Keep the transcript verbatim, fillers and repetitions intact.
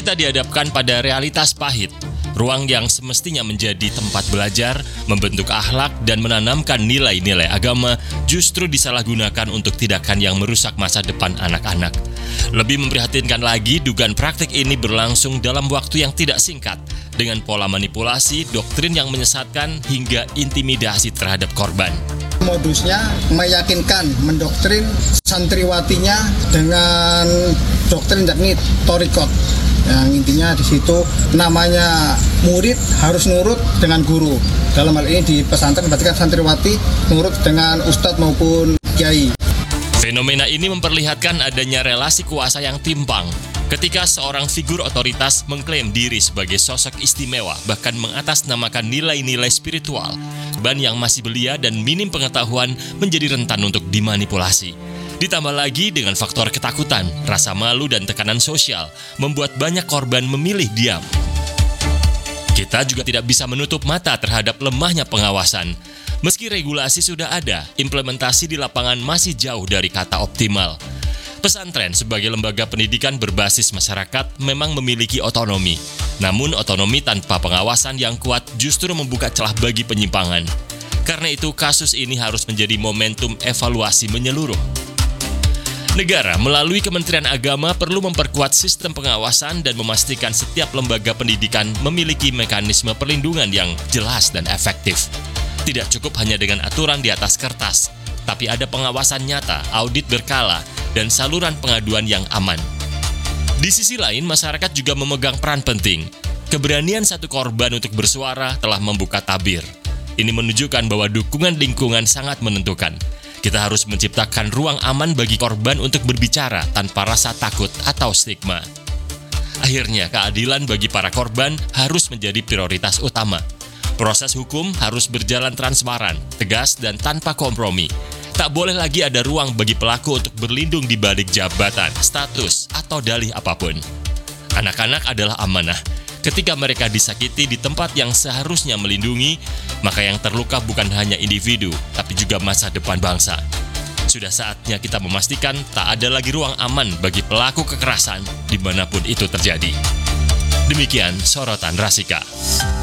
kita dihadapkan pada realitas pahit. Ruang yang semestinya menjadi tempat belajar, membentuk akhlak, dan menanamkan nilai-nilai agama justru disalahgunakan untuk tindakan yang merusak masa depan anak-anak. Lebih memprihatinkan lagi, dugaan praktik ini berlangsung dalam waktu yang tidak singkat, dengan pola manipulasi, doktrin yang menyesatkan, hingga intimidasi terhadap korban. Modusnya meyakinkan, mendoktrin santriwatinya dengan doktrin yakni torikot. Yang intinya di situ namanya murid harus nurut dengan guru. Dalam hal ini di pesantren berarti kan santriwati nurut dengan ustadz maupun kiai. Fenomena ini memperlihatkan adanya relasi kuasa yang timpang. Ketika seorang figur otoritas mengklaim diri sebagai sosok istimewa, bahkan mengatasnamakan nilai-nilai spiritual, korban yang masih belia dan minim pengetahuan menjadi rentan untuk dimanipulasi. Ditambah lagi dengan faktor ketakutan, rasa malu dan tekanan sosial, membuat banyak korban memilih diam. Kita juga tidak bisa menutup mata terhadap lemahnya pengawasan. Meski regulasi sudah ada, implementasi di lapangan masih jauh dari kata optimal. Pesantren sebagai lembaga pendidikan berbasis masyarakat memang memiliki otonomi. Namun otonomi tanpa pengawasan yang kuat justru membuka celah bagi penyimpangan. Karena itu kasus ini harus menjadi momentum evaluasi menyeluruh. Negara melalui Kementerian Agama perlu memperkuat sistem pengawasan dan memastikan setiap lembaga pendidikan memiliki mekanisme perlindungan yang jelas dan efektif. Tidak cukup hanya dengan aturan di atas kertas, tapi ada pengawasan nyata, audit berkala, dan saluran pengaduan yang aman. Di sisi lain, masyarakat juga memegang peran penting. Keberanian satu korban untuk bersuara telah membuka tabir. Ini menunjukkan bahwa dukungan lingkungan sangat menentukan. Kita harus menciptakan ruang aman bagi korban untuk berbicara tanpa rasa takut atau stigma. Akhirnya, keadilan bagi para korban harus menjadi prioritas utama. Proses hukum harus berjalan transparan, tegas, dan tanpa kompromi. Tak boleh lagi ada ruang bagi pelaku untuk berlindung di balik jabatan, status, atau dalih apapun. Anak-anak adalah amanah. Ketika mereka disakiti di tempat yang seharusnya melindungi, maka yang terluka bukan hanya individu, tapi juga masa depan bangsa. Sudah saatnya kita memastikan tak ada lagi ruang aman bagi pelaku kekerasan dimanapun itu terjadi. Demikian Sorotan Rasika.